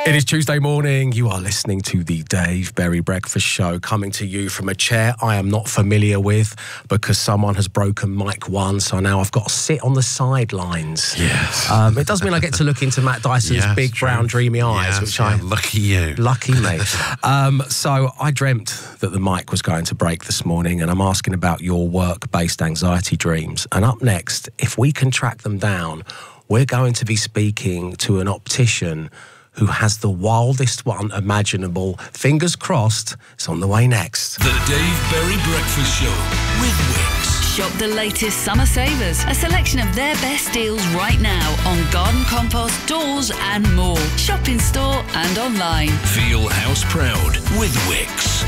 It is Tuesday morning. You are listening to the Dave Berry Breakfast Show, coming to you from a chair I am not familiar with because someone has broken mic 1, so now I've got to sit on the sidelines. Yes. It does mean I get to look into Matt Dyson's big, brown, dreamy eyes, which lucky you. Lucky me. So I dreamt that the mic was going to break this morning, and I'm asking about your work-based anxiety dreams. And up next, if we can track them down, we're going to be speaking to an optician who has the wildest one imaginable. Fingers crossed, it's on the way next. The Dave Berry Breakfast Show with Wix. Shop the latest summer savers, a selection of their best deals right now on garden compost, doors and more. Shop in store and online. Feel house proud with Wix.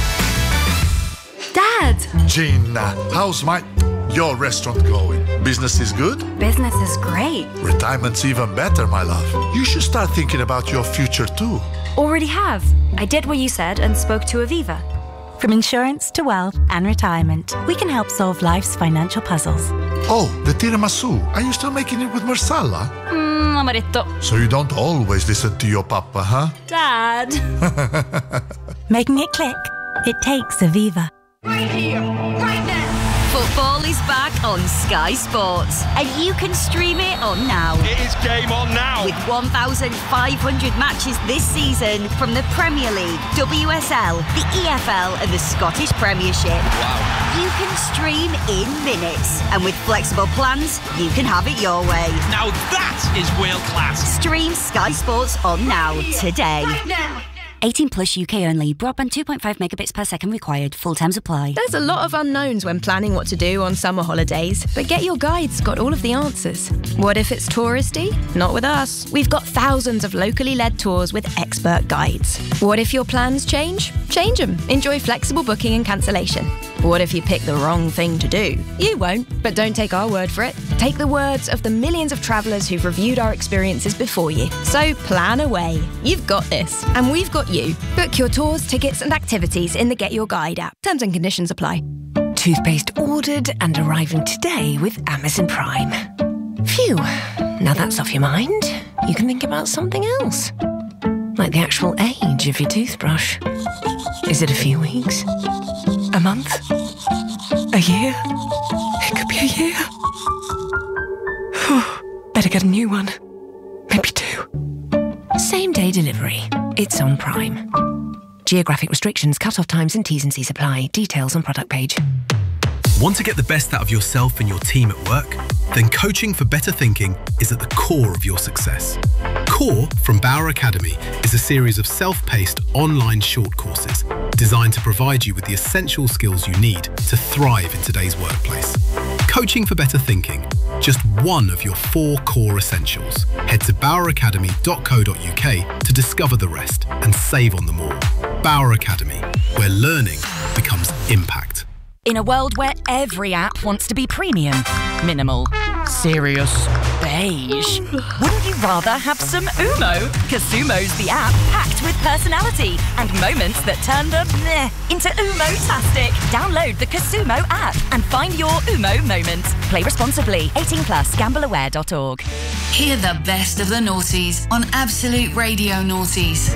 Dad! Gina, how's your restaurant going? Business is good? Business is great. Retirement's even better, my love. You should start thinking about your future too. Already have. I did what you said and spoke to Aviva. From insurance to wealth and retirement, we can help solve life's financial puzzles. Oh, the tiramisu. Are you still making it with marsala? Amaretto. So you don't always listen to your papa, huh? Dad. Making it click. It takes Aviva. Right here, right now. Football is back on Sky Sports, and you can stream it on now. It is game on now. With 1,500 matches this season from the Premier League, WSL, the EFL and the Scottish Premiership. Wow. You can stream in minutes, and with flexible plans, you can have it your way. Now that is world class. Stream Sky Sports on now, today. Right now. 18 plus UK only. Broadband 2.5 megabits per second required. Full terms apply. There's a lot of unknowns when planning what to do on summer holidays, but Get Your Guide's got all of the answers. What if it's touristy? Not with us. We've got thousands of locally led tours with expert guides. What if your plans change? Change them. Enjoy flexible booking and cancellation. What if you pick the wrong thing to do? You won't, but don't take our word for it. Take the words of the millions of travellers who've reviewed our experiences before you. So plan away. You've got this, and we've got you. Book your tours, tickets and activities in the Get Your Guide app. Terms and conditions apply. Toothpaste ordered and arriving today with Amazon Prime. Phew, now that's off your mind. You can think about something else. Like the actual age of your toothbrush. Is it a few weeks? A month? A year? It could be a year. Better get a new one. Maybe 2. Same day delivery. It's on Prime. Geographic restrictions, cut-off times and T's and C's apply. Details on product page. Want to get the best out of yourself and your team at work? Then Coaching for Better Thinking is at the core of your success. Core from Bauer Academy is a series of self-paced online short courses designed to provide you with the essential skills you need to thrive in today's workplace. Coaching for Better Thinking, just one of your 4 core essentials. Head to boweracademy.co.uk to discover the rest and save on them all. Bauer Academy, where learning becomes impact. In a world where every app wants to be premium, minimal, serious, beige, wouldn't you rather have some Umo? Casumo's the app packed with personality and moments that turn the meh into Umo-tastic. Download the Casumo app and find your Umo moment. Play responsibly. 18 plus. Gambleaware.org. Hear the best of the noughties on Absolute Radio Noughties.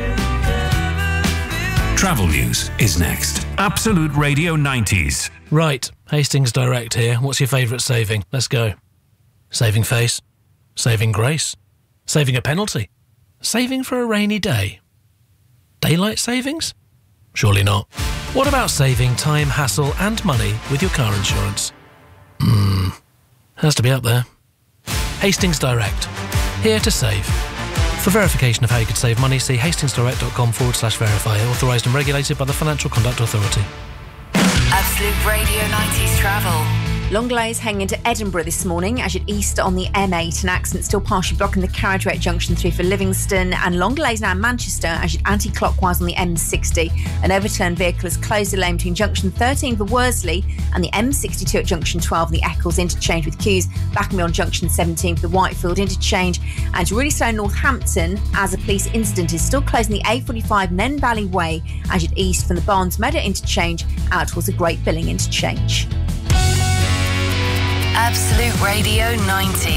Travel news is next. Absolute Radio 90s. Right, Hastings Direct here. What's your favourite saving? Let's go. Saving face. Saving grace. Saving a penalty. Saving for a rainy day. Daylight savings? Surely not. What about saving time, hassle and money with your car insurance? Has to be up there. Hastings Direct. Here to save. For verification of how you could save money, see hastingsdirect.com/verify. Authorised and regulated by the Financial Conduct Authority. Absolute Radio 90s Travel. Long delays heading into Edinburgh this morning as you're east on the M8. An accident still partially blocking the carriageway at junction 3 for Livingston, and long delays now in Manchester as you're anti-clockwise on the M60. An overturned vehicle has closed the lane between junction 13 for Worsley and the M62 at junction 12 and the Eccles interchange, with queues back and beyond junction 17 for the Whitefield interchange. And it's really slow in Northampton as a police incident is still closing the A45 Nen Valley Way as you're east from the Barnes Meadow interchange out towards the Great Billing interchange. Absolute Radio 90s.